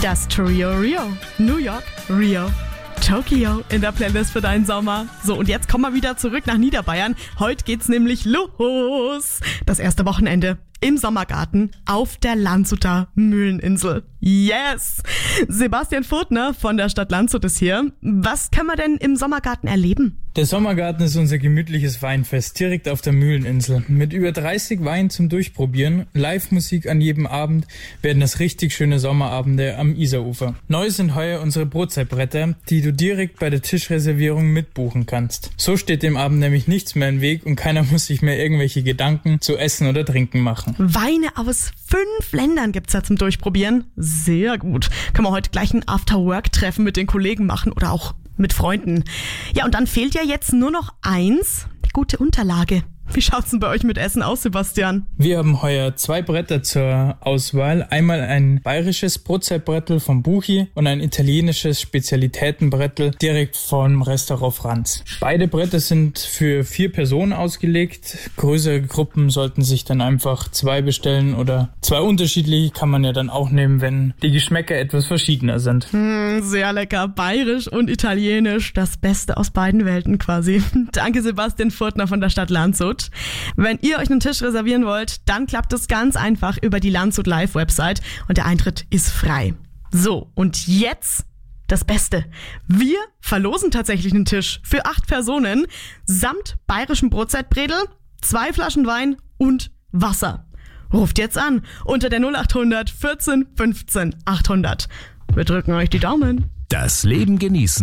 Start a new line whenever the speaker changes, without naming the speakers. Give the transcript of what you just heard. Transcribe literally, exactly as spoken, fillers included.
Das Trio Rio. New York, Rio, Tokio in der Playlist für deinen Sommer. So, und jetzt kommen wir wieder zurück nach Niederbayern. Heute geht's nämlich los. Das erste Wochenende im Sommergarten auf der Landshuter Mühleninsel. Yes! Sebastian Furtner von der Stadt Landshut ist hier. Was kann man denn im Sommergarten erleben?
Der Sommergarten ist unser gemütliches Weinfest direkt auf der Mühleninsel. Mit über dreißig Weinen zum Durchprobieren, Live-Musik an jedem Abend, werden das richtig schöne Sommerabende am Isarufer. Neu sind heuer unsere Brotzeitbretter, die du direkt bei der Tischreservierung mitbuchen kannst. So steht dem Abend nämlich nichts mehr im Weg und keiner muss sich mehr irgendwelche Gedanken zu essen oder trinken machen.
Weine aus fünf Ländern gibt's da zum Durchprobieren. Sehr gut. Können wir heute gleich ein After-Work-Treffen mit den Kollegen machen oder auch mit Freunden. Ja, und dann fehlt ja jetzt nur noch eins, die gute Unterlage. Wie schaut's denn bei euch mit Essen aus, Sebastian?
Wir haben heuer zwei Bretter zur Auswahl. Einmal ein bayerisches Brotzeitbrettel vom Buchi und ein italienisches Spezialitätenbrettel direkt vom Restaurant Franz. Beide Bretter sind für vier Personen ausgelegt. Größere Gruppen sollten sich dann einfach zwei bestellen oder zwei unterschiedliche kann man ja dann auch nehmen, wenn die Geschmäcker etwas verschiedener sind.
Mm, sehr lecker. Bayerisch und italienisch. Das Beste aus beiden Welten quasi. Danke, Sebastian Furtner von der Stadt Landshut. Wenn ihr euch einen Tisch reservieren wollt, dann klappt es ganz einfach über die Landshut Live Website und der Eintritt ist frei. So, und jetzt das Beste. Wir verlosen tatsächlich einen Tisch für acht Personen samt bayerischem Brotzeitbredel, zwei Flaschen Wein und Wasser. Ruft jetzt an unter der null acht hundert vierzehn fünfzehn achthundert. Wir drücken euch die Daumen.
Das Leben genießen.